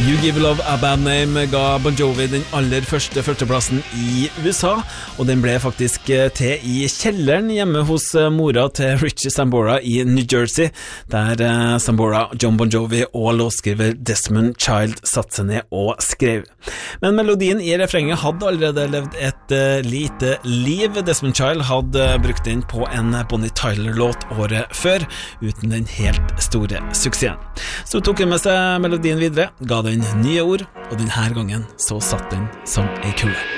You Give Love a Bad Name ga Bon Jovi den aller førsteplassen i USA, og den ble faktisk til i kjelleren hjemme hos mora til Richie Sambora i New Jersey, der Sambora, John Bon Jovi og låtskriver Desmond Child satte seg ned og skrev. Men melodien i refrenget hadde allerede levd et lite liv. Desmond Child hadde brukt den på en Bonnie Tyler-låt året før, uten den helt store suksessen. Så tok han med seg melodien videre, ga den nye ord, og denne gangen så satt den som ei kule.